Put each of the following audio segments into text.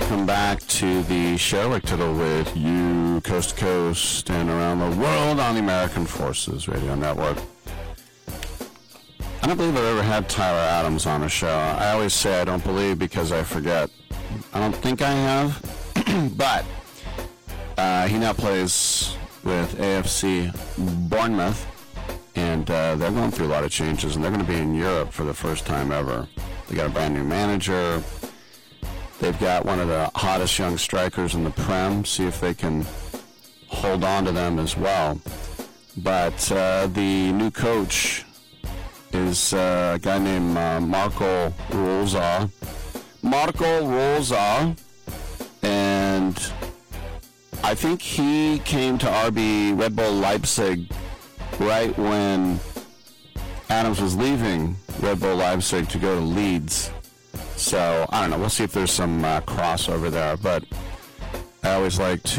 welcome back to the show. Rick Tittle with you, coast to coast and around the world on the American Forces Radio Network. I don't believe I've ever had Tyler Adams on a show. I always say I don't believe because I forget. I don't think I have, but he now plays with AFC Bournemouth, and they're going through a lot of changes, and they're going to be in Europe for the first time ever. They got a brand new manager. They've got one of the hottest young strikers in the Prem. See if they can hold on to them as well. But the new coach is a guy named Marco Rose. And I think he came to RB Red Bull Leipzig right when Adams was leaving Red Bull Leipzig to go to Leeds. So, I don't know. We'll see if there's some crossover there. But I always like to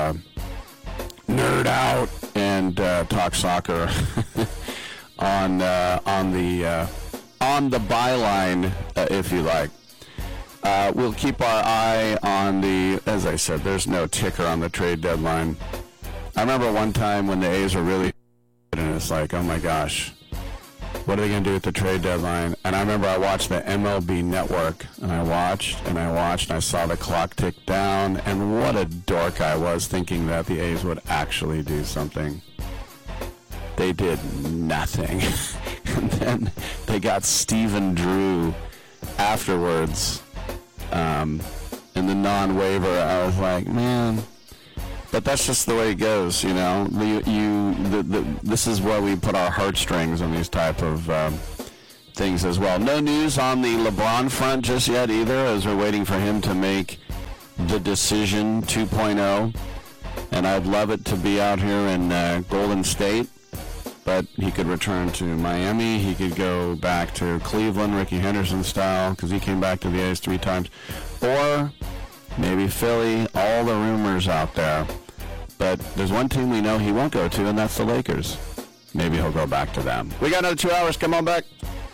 nerd out and talk soccer on the byline, if you like. We'll keep our eye on the, as I said, there's no ticker on the trade deadline. I remember one time when the A's were really, and it's like, oh my gosh, what are they going to do at the trade deadline? And I remember I watched the MLB Network, and I watched, and I saw the clock tick down, and what a dork I was thinking that the A's would actually do something. They did nothing. And then they got Stephen Drew afterwards in the non-waiver. I was like, man. But that's just the way it goes, you know. This is where we put our heartstrings on these type of things as well. No news on the LeBron front just yet either, as we're waiting for him to make the decision 2.0. And I'd love it to be out here in Golden State, but he could return to Miami. He could go back to Cleveland, Ricky Henderson style, because he came back to the A's 3 times. Or maybe Philly, all the rumors out there. But there's one team we know he won't go to, and that's the Lakers. Maybe he'll go back to them. We got another 2 hours. Come on back.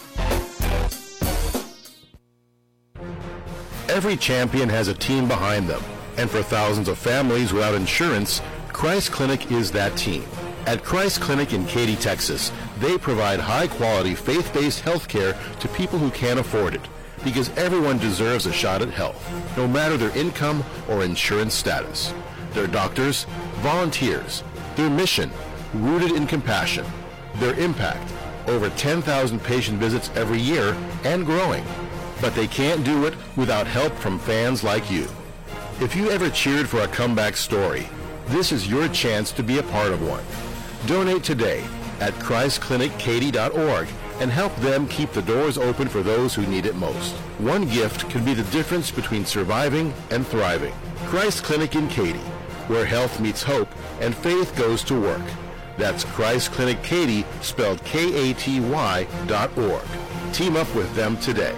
Every champion has a team behind them. And for thousands of families without insurance, Christ Clinic is that team. At Christ Clinic in Katy, Texas, they provide high-quality, faith-based health care to people who can't afford it. Because everyone deserves a shot at health, no matter their income or insurance status. Their doctors, volunteers, their mission, rooted in compassion. Their impact, over 10,000 patient visits every year and growing. But they can't do it without help from fans like you. If you ever cheered for a comeback story, this is your chance to be a part of one. Donate today at ChristClinicKaty.org and help them keep the doors open for those who need it most. One gift can be the difference between surviving and thriving. Christ Clinic in Katy, where health meets hope and faith goes to work. That's Christ Clinic Katy, spelled Katy.org. Team up with them today.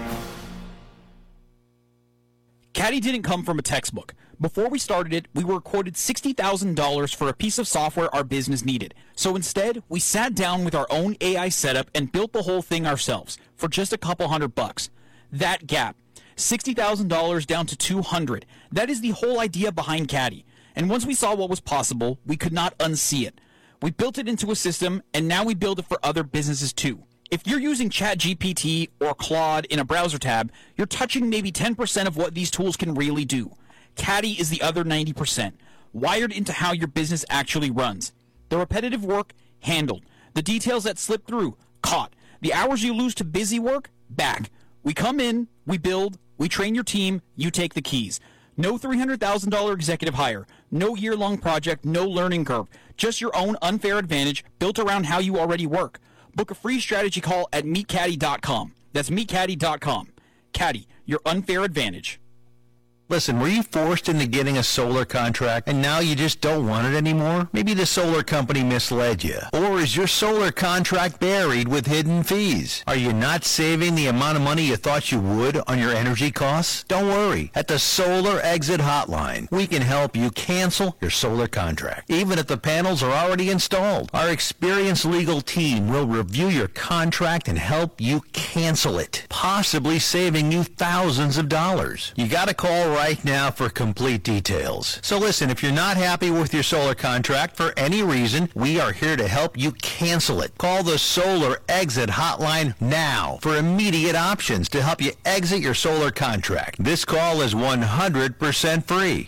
Caddy didn't come from a textbook. Before we started it, we were quoted $60,000 for a piece of software our business needed. So instead, we sat down with our own AI setup and built the whole thing ourselves for just a couple $100. That gap, $60,000 down to $200. That is the whole idea behind Caddy. And once we saw what was possible, we could not unsee it. We built it into a system, and now we build it for other businesses too. If you're using ChatGPT or Claude in a browser tab, you're touching maybe 10% of what these tools can really do. Caddy is the other 90%, wired into how your business actually runs. The repetitive work, handled. The details that slip through, caught. The hours you lose to busy work, back. We come in, we build, we train your team, you take the keys. No $300,000 executive hire, no year-long project, no learning curve. Just your own unfair advantage built around how you already work. Book a free strategy call at meetcaddy.com. That's meetcaddy.com. Caddy, your unfair advantage. Listen, were you forced into getting a solar contract and now you just don't want it anymore? Maybe the solar company misled you. Or is your solar contract buried with hidden fees? Are you not saving the amount of money you thought you would on your energy costs? Don't worry. At the Solar Exit Hotline, we can help you cancel your solar contract, even if the panels are already installed. Our experienced legal team will review your contract and help you cancel it, possibly saving you thousands of dollars. You got to call right now for complete details. So listen, if you're not happy with your solar contract for any reason, we are here to help you cancel it. Call the Solar Exit Hotline now for immediate options to help you exit your solar contract. This call is 100% free.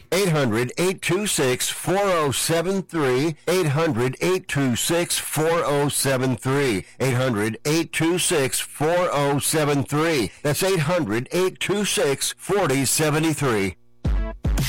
800-826-4073. 800-826-4073. 800-826-4073. That's 800-826-4073.